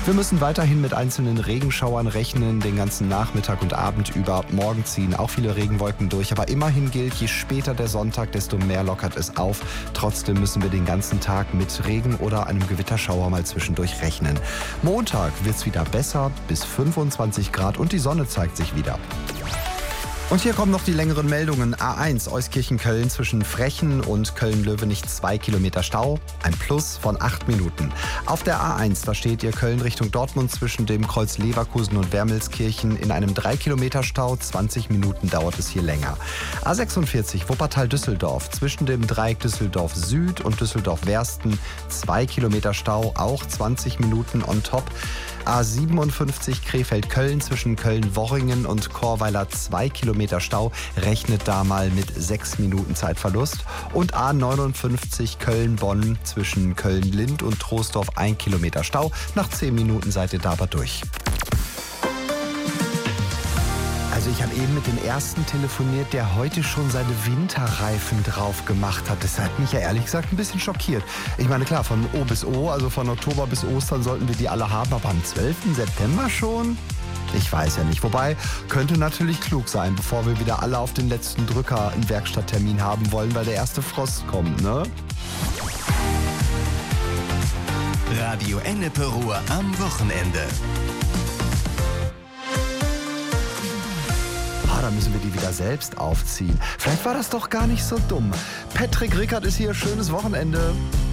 Wir müssen weiterhin mit einzelnen Regenschauern rechnen, den ganzen Nachmittag und Abend über. Morgen ziehen auch viele Regenwolken durch, aber immerhin gilt, je später der Sonntag, desto mehr lockert es auf. Trotzdem müssen wir den ganzen Tag mit Regen oder einem Gewitterschauer mal zwischendurch rechnen. Montag wird es wieder besser, bis 25 Grad und die Sonne zeigt sich wieder. Und hier kommen noch die längeren Meldungen. A1 Euskirchen-Köln zwischen Frechen und Köln-Löwenich 2 Kilometer Stau. Ein Plus von 8 Minuten. Auf der A1, da steht ihr Köln Richtung Dortmund zwischen dem Kreuz Leverkusen und Wermelskirchen in einem 3 Kilometer Stau. 20 Minuten dauert es hier länger. A46 Wuppertal-Düsseldorf zwischen dem Dreieck Düsseldorf Süd und Düsseldorf-Wersten. 2 Kilometer Stau, auch 20 Minuten on top. A57 Krefeld-Köln zwischen Köln-Worringen und Chorweiler 2 Kilometer Stau, rechnet da mal mit 6 Minuten Zeitverlust. Und A59 Köln-Bonn zwischen Köln-Lind und Troisdorf 1 Kilometer Stau. Nach 10 Minuten seid ihr da aber durch. Also ich habe eben mit dem ersten telefoniert, der heute schon seine Winterreifen drauf gemacht hat. Das hat mich ja ehrlich gesagt ein bisschen schockiert. Ich meine, klar, von O bis O, also von Oktober bis Ostern sollten wir die alle haben, aber am 12. September schon? Ich weiß ja nicht. Wobei, könnte natürlich klug sein, bevor wir wieder alle auf den letzten Drücker einen Werkstatttermin haben wollen, weil der erste Frost kommt, ne? Radio Ennepe-Ruhr am Wochenende. Da müssen wir die wieder selbst aufziehen. Vielleicht war das doch gar nicht so dumm. Patrick Rickert ist hier. Schönes Wochenende.